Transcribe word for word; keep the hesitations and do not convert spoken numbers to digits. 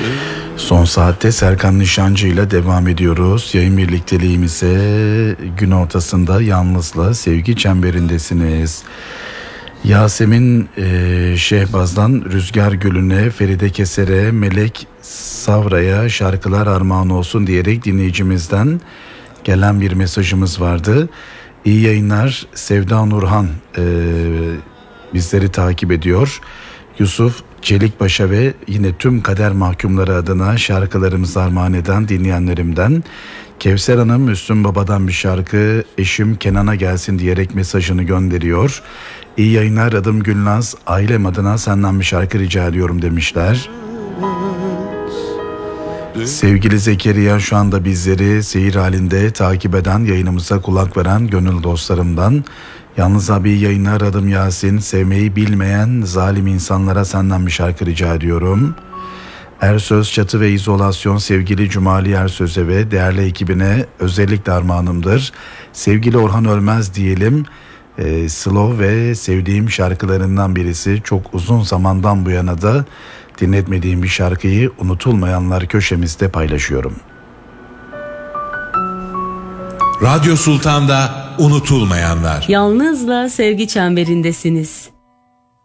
Son saatte Serkan Nişancı ile devam ediyoruz. Yayın birlikteliğimize gün ortasında yalnızla sevgi çemberindesiniz. Yasemin e, Şehbaz'dan Rüzgar Gülü'ne, Feride Keser'e, Melek Savra'ya şarkılar armağan olsun diyerek dinleyicimizden gelen bir mesajımız vardı. İyi yayınlar. Sevda Nurhan e, bizleri takip ediyor. Yusuf Çelikbaş'a ve yine tüm kader mahkumları adına şarkılarımızı armağan eden dinleyenlerimden. Kevser Hanım Müslüm Baba'dan bir şarkı eşim Kenan'a gelsin diyerek mesajını gönderiyor. İyi yayınlar, adım Gülnaz, ailem adına senden bir şarkı rica ediyorum demişler. Sevgili Zekeriya, şu anda bizleri seyir halinde takip eden, yayınımıza kulak veren gönül dostlarımdan. Yalnız abi iyi yayınlar, adım Yasin, sevmeyi bilmeyen zalim insanlara senden bir şarkı rica ediyorum. Ersöz Çatı ve İzolasyon sevgili Cumali Ersöz'e ve değerli ekibine özellikle armağanımdır. Sevgili Orhan Ölmez diyelim. E, slow ve sevdiğim şarkılarından birisi. Çok uzun zamandan bu yana da dinletmediğim bir şarkıyı unutulmayanlar köşemizde paylaşıyorum. Radyo Sultan'da unutulmayanlar. Yalnızla sevgi çemberindesiniz.